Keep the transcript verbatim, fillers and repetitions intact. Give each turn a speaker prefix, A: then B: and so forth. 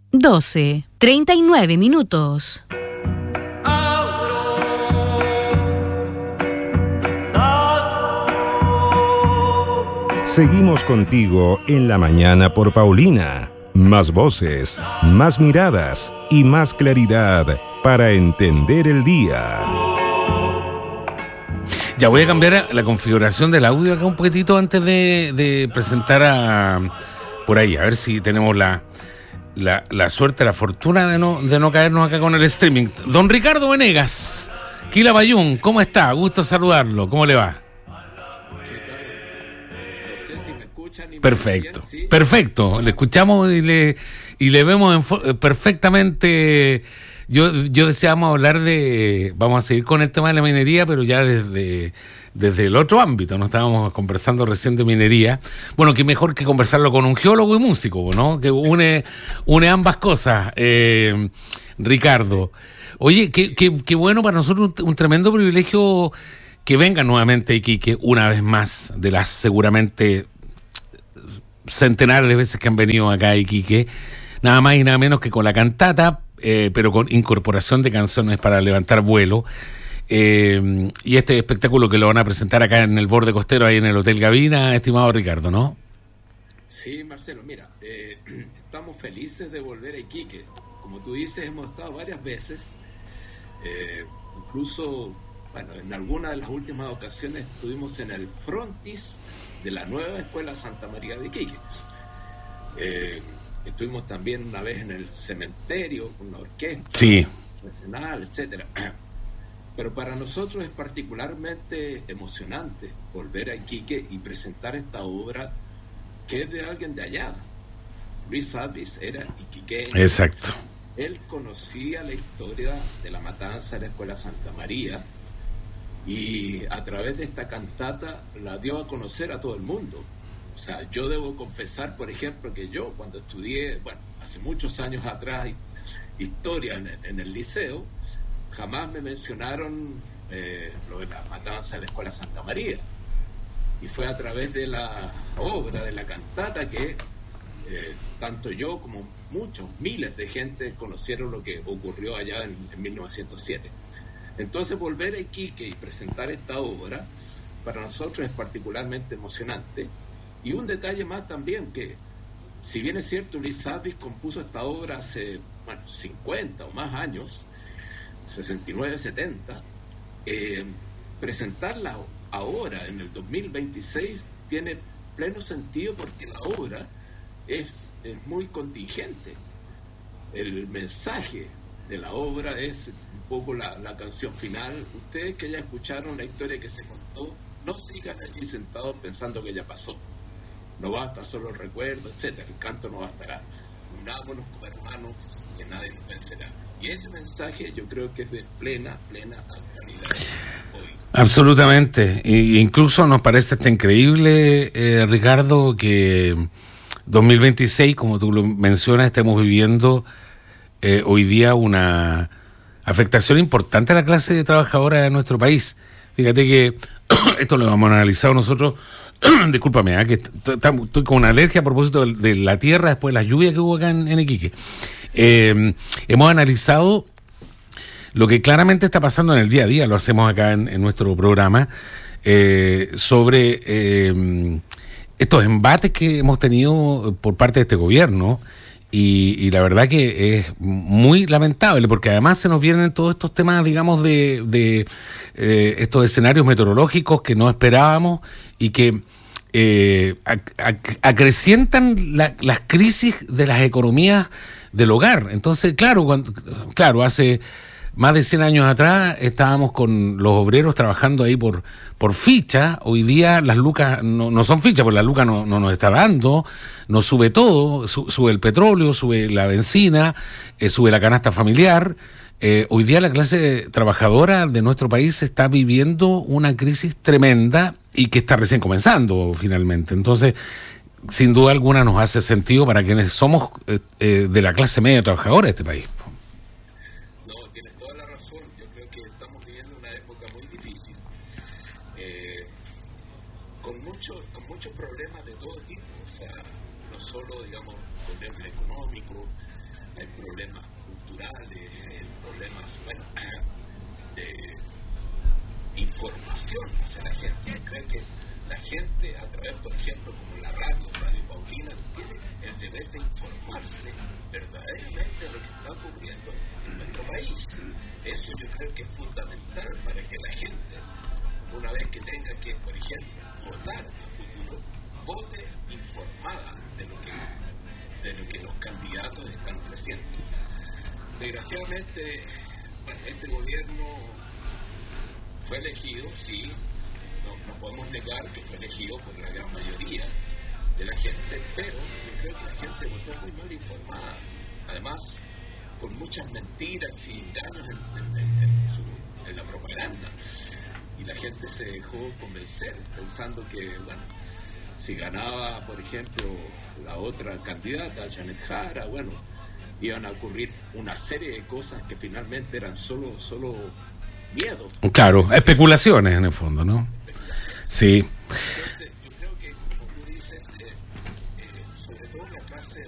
A: doce, treinta y nueve minutos.
B: Seguimos contigo en la mañana por Paulina. Más voces, más miradas y más claridad para entender el día.
C: Ya voy a cambiar la configuración del audio acá un poquitito antes de, de presentar a... por ahí, a ver si tenemos la, la, la suerte, la fortuna de no, de no caernos acá con el streaming. Don Ricardo Venegas, Quila Bayún, ¿cómo está? Gusto saludarlo, ¿cómo le va? Perfecto, perfecto, le escuchamos y le, y le vemos en, perfectamente. Yo, yo deseamos hablar de, vamos a seguir con el tema de la minería, pero ya desde, desde el otro ámbito, ¿no? Estábamos conversando recién de minería. Bueno, qué mejor que conversarlo con un geólogo y músico, ¿no? Que une, une ambas cosas, eh, Ricardo. Oye, qué, qué, qué bueno para nosotros, un, un tremendo privilegio que venga nuevamente Iquique, una vez más, de las seguramente centenares de veces que han venido acá a Iquique, nada más y nada menos que con la cantata, eh, pero con incorporación de canciones para levantar vuelo, eh, y este espectáculo que lo van a presentar acá en el borde costero, ahí en el Hotel Gavina, estimado Ricardo, ¿no?
D: Sí, Marcelo, mira, eh, estamos felices de volver a Iquique. Como tú dices, hemos estado varias veces, eh, incluso, bueno, en alguna de las últimas ocasiones estuvimos en el frontis de la nueva Escuela Santa María de Iquique. Eh, estuvimos también una vez en el cementerio con una orquesta
C: sí.
D: nacional, etcétera. Pero para nosotros es particularmente emocionante volver a Iquique y presentar esta obra que es de alguien de allá. Luis Advis era iquiqueño.
C: Exacto.
D: Él conocía la historia de la matanza de la Escuela Santa María y a través de esta cantata la dio a conocer a todo el mundo. O sea, yo debo confesar, por ejemplo, que yo cuando estudié, bueno, hace muchos años atrás, historia en el, en el liceo, jamás me mencionaron eh, lo de la matanza de la Escuela Santa María. Y fue a través de la obra, de la cantata, que eh, tanto yo como muchos, miles de gente conocieron lo que ocurrió allá en, en mil novecientos siete. Entonces volver a Iquique y presentar esta obra para nosotros es particularmente emocionante. Y un detalle más también, que si bien es cierto, Luis Advis compuso esta obra hace, bueno, cincuenta o más años, sesenta y nueve, setenta, eh, presentarla ahora, en el dos mil veintiséis, tiene pleno sentido porque la obra es, es muy contingente. El mensaje de la obra es un poco la, la canción final. Ustedes que ya escucharon la historia que se contó, no sigan allí sentados pensando que ya pasó. No basta solo el recuerdo, etcétera. El canto no bastará. Unámonos como hermanos, que nadie nos vencerá. Y ese mensaje yo creo que es de plena, plena actualidad hoy.
C: Absolutamente. E incluso nos parece hasta increíble, eh, Ricardo, que dos mil veintiséis, como tú lo mencionas, estemos viviendo eh, hoy día una afectación importante a la clase trabajadora de nuestro país. Fíjate que esto lo hemos analizado nosotros. Discúlpame, ¿eh? que estoy con una alergia a propósito de, de la tierra después de las lluvias que hubo acá en, en Iquique. Eh, hemos analizado lo que claramente está pasando en el día a día, lo hacemos acá en, en nuestro programa, eh, sobre eh, estos embates que hemos tenido por parte de este gobierno. Y, y la verdad que es muy lamentable, porque además se nos vienen todos estos temas, digamos, de, de eh, estos escenarios meteorológicos que no esperábamos y que eh, ac- ac- acrecientan la, las crisis de las economías del hogar. Entonces, claro, cuando, claro, hace más de cien años atrás estábamos con los obreros trabajando ahí por, por ficha. Hoy día las lucas no, no son fichas, porque la luca no, no nos está dando, nos sube todo, su, sube el petróleo, sube la benzina, eh, sube la canasta familiar. Eh, hoy día la clase trabajadora de nuestro país está viviendo una crisis tremenda y que está recién comenzando finalmente. Entonces, sin duda alguna nos hace sentido para quienes somos eh, eh, de la clase media trabajadora de este país.
D: hay problemas culturales, hay problemas, bueno, de información hacia la gente. Creo que la gente, a través, por ejemplo, como la radio, Radio Paulina, tiene el deber de informarse verdaderamente de lo que está ocurriendo en nuestro país. Eso yo creo que es fundamental para que la gente, una vez que tenga que, por ejemplo, votar a futuro, vote informada de lo que, de lo que los candidatos están ofreciendo. Desgraciadamente, bueno, este gobierno fue elegido, sí, no, no podemos negar que fue elegido por la gran mayoría de la gente, pero yo creo que la gente votó muy mal informada, además con muchas mentiras y engaños en, en, en, en, su, en la propaganda, y la gente se dejó convencer pensando que, bueno, si ganaba, por ejemplo, la otra candidata, Janet Jara, bueno, iban a ocurrir una serie de cosas que finalmente eran solo, solo miedo.
C: Claro, especulaciones en el fondo, ¿no?
D: Especulaciones.
C: Sí.
D: Entonces, yo creo que, como tú dices, eh, eh, sobre todo la clase